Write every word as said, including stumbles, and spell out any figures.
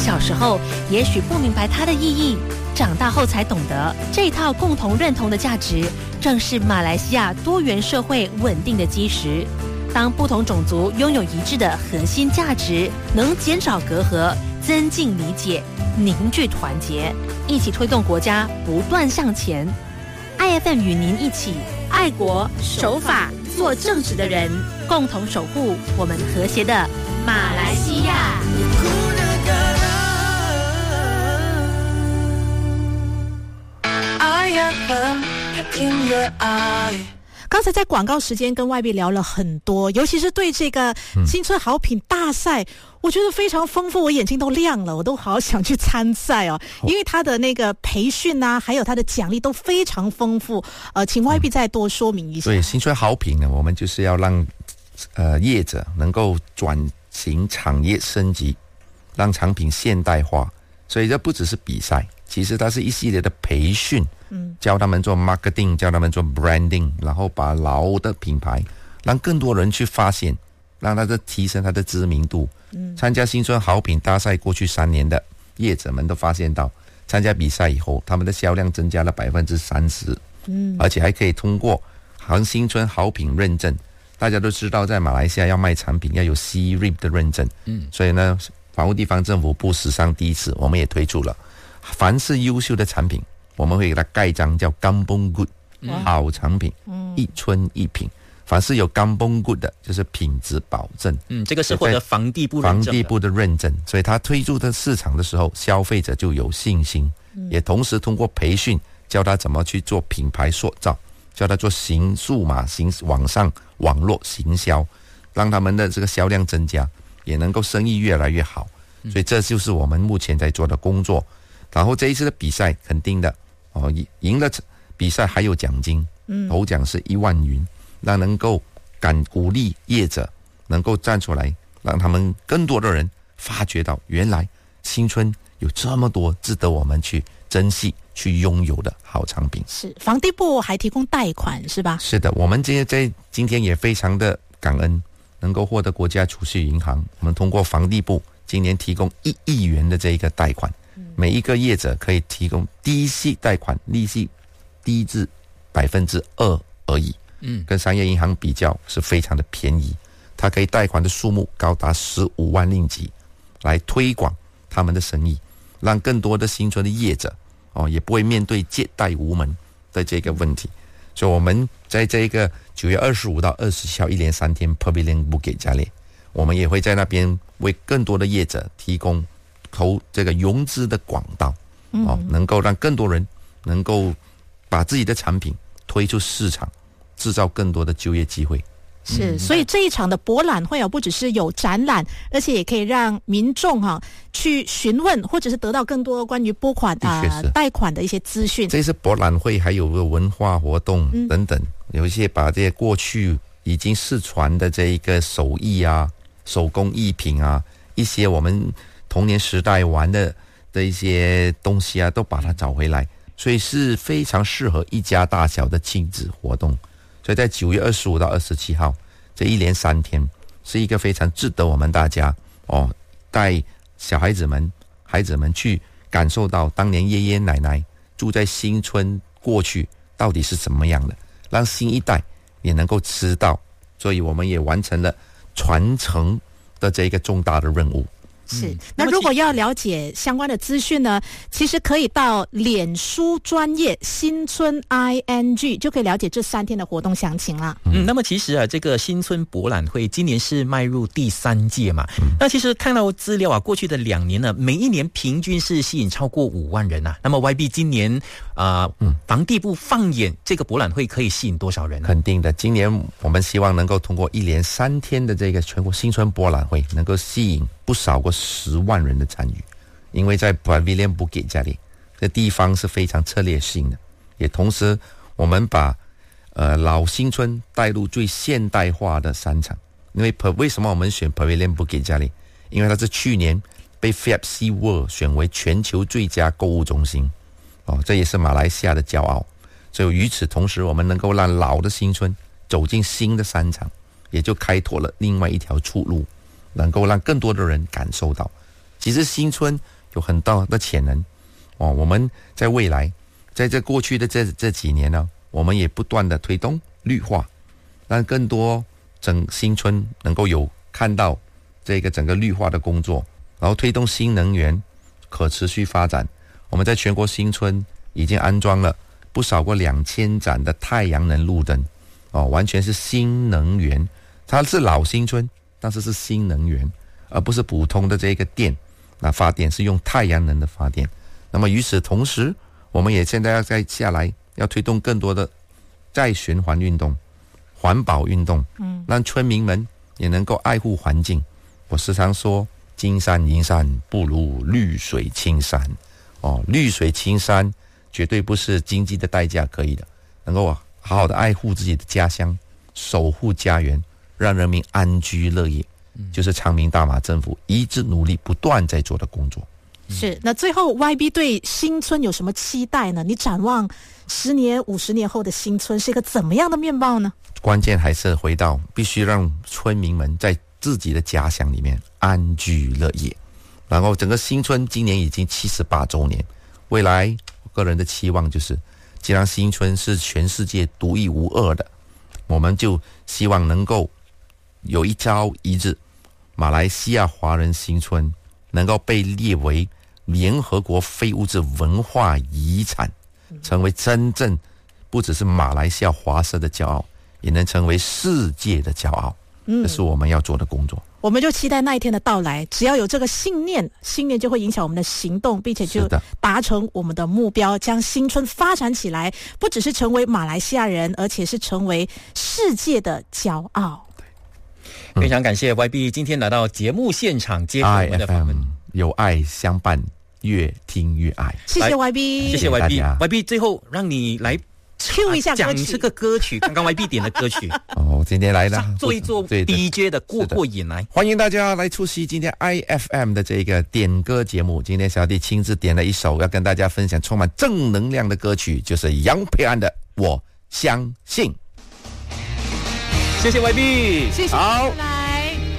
小时候也许不明白它的意义，长大后才懂得，这套共同认同的价值正是马来西亚多元社会稳定的基石。当不同种族拥有一致的核心价值，能减少隔阂，增进理解，凝聚团结，一起推动国家不断向前。I F M 与您一起爱国守法做正直的人，共同守护我们和谐的马来西亚。 刚才在广告时间跟外币聊了很多，尤其是对这个新春好品大赛、嗯、我觉得非常丰富，我眼睛都亮了，我都好想去参赛哦，因为他的那个培训啊，还有他的奖励都非常丰富。呃，请外币再多说明一下。 对，新春好品呢，我们就是要让呃业者能够转型产业升级，让产品现代化，所以这不只是比赛，其实它是一系列的培训，嗯，教他们做 marketing， 教他们做 branding， 然后把老的品牌让更多人去发现，让它的提升它的知名度。嗯，参加新春好品大赛过去三年的业者们都发现到，参加比赛以后，他们的销量增加了百分之三十，嗯，而且还可以通过行新春好品认证。大家都知道，在马来西亚要卖产品要有 C R I P 的认证，嗯，所以呢，法务地方政府部史上第一次，我们也推出了，凡是优秀的产品，我们会给它盖章叫 Kampung Good， 好产品，嗯，一春一品。凡是有 Kampung Good 的，就是品质保证。 嗯，这个是获得房地部认证的， 房地部的认证，所以它推出的市场的时候，消费者就有信心，嗯，也同时通过培训教他怎么去做品牌塑造，教他做行数码行网上网络行销，让他们的这个销量增加，也能够生意越来越好。所以这就是我们目前在做的工作。然后这一次的比赛肯定的哦，赢了比赛还有奖金，嗯，头奖是一万元，让能够敢鼓励业者能够站出来，让他们更多的人发觉到原来新春有这么多值得我们去珍惜去拥有的好产品。 是，房地部还提供贷款是吧？ 是的，我们今天在今天也非常的感恩能够获得国家储蓄银行，我们通过房地部今年提供一亿元的这一个贷款，每一个业者可以提供低息贷款，利息低至百分之二而已，嗯，跟商业银行比较是非常的便宜。它可以贷款的数目高达十五万令吉，来推广他们的生意，让更多的新春的业者哦也不会面对借贷无门的这个问题。所以我们在这个九月二十五到二十七号一连三天 Pavilion Bukit Jalil， 我们也会在那边为更多的业者提供投这个融资的管道，哦，能够让更多人能够把自己的产品推出市场，制造更多的就业机会。 是，所以这一场的博览会啊，不只是有展览，而且也可以让民众哈、啊、去询问，或者是得到更多关于拨款啊、呃、贷款的一些资讯。 这次博览会还有个文化活动等等，嗯、有一些把这些过去已经失传的这一个手艺啊、手工艺品啊，一些我们童年时代玩的的一些东西啊，都把它找回来，所以是非常适合一家大小的亲子活动。所以在九月二十五到二十七号这一连三天，是一个非常值得我们大家哦带小孩子们、孩子们去感受到当年爷爷奶奶住在新村过去到底是怎么样的，让新一代也能够知道。所以我们也完成了传承的这个重大的任务。 是，那如果要了解相关的资讯呢，其实可以到脸书专页新春 I N G 就可以了解这三天的活动详情了。 嗯，那么其实啊，这个新春博览会今年是迈入第三届嘛，嗯、那其实看到资料啊，过去的两年呢，每一年平均是吸引超过五万人啊。那么 Y B 今年啊、呃，嗯，房地部放眼这个博览会可以吸引多少人呢？ 肯定的，今年我们希望能够通过一连三天的这个全国新春博览会，能够吸引不少过十万人的参与，因为在 Pavilion Bukit Jalil 这地方是非常策略性的，也同时我们把呃老新村带入最现代化的商场。因为为什么我们选 Pavilion Bukit Jalil？ 因为它是去年被 F I B C World 选为全球最佳购物中心，哦，这也是马来西亚的骄傲。所以与此同时，我们能够让老的新村走进新的商场，也就开拓了另外一条出路，能够让更多的人感受到其实新村有很大的潜能哦。我们在未来，在这过去的这这几年呢，我们也不断的推动绿化，让更多整新村能够有看到这个整个绿化的工作，然后推动新能源可持续发展。我们在全国新村已经安装了不少过两千盏的太阳能路灯哦，完全是新能源。它是老新村，但是是新能源，而不是普通的这个电。那发电是用太阳能的发电。那么与此同时，我们也现在要再下来，要推动更多的再循环运动、环保运动，嗯，让村民们也能够爱护环境。我时常说，金山银山不如绿水青山。哦，绿水青山绝对不是经济的代价可以的，能够好好的爱护自己的家乡，守护家园，让人民安居乐业，就是长明大马政府一直努力不断在做的工作。 是，那最后 Y B 对新村有什么期待呢？你展望十年、五十年后的新村是一个怎么样的面貌呢？ 关键还是回到必须让村民们在自己的家乡里面安居乐业。然后整个新村今年已经七十八周年，未来我个人的期望就是，既然新村是全世界独一无二的，我们就希望能够有一朝一日，马来西亚华人新村能够被列为联合国非物质文化遗产，成为真正不只是马来西亚华社的骄傲，也能成为世界的骄傲。这是我们要做的工作。 我们就期待那一天的到来，只要有这个信念，信念就会影响我们的行动，并且就达成我们的目标，将新村发展起来，不只是成为马来西亚人，而且是成为世界的骄傲。 嗯、非常感谢 Y B 今天来到节目现场接受我们的访问， 有爱相伴，越听越爱。 谢谢 Y B， 谢谢 Y B。Y B 最后让你来 Q 一下歌曲， 讲这个歌曲，刚刚 Y B 点的歌曲。 哦，今天来了， 做一做 D J 的过过瘾来。 欢迎大家来出席今天 I F M 的这个点歌节目。今天小弟亲自点了一首要跟大家分享充满正能量的歌曲，就是杨培安的《我相信》。 谢谢 Y B， 谢谢。 好。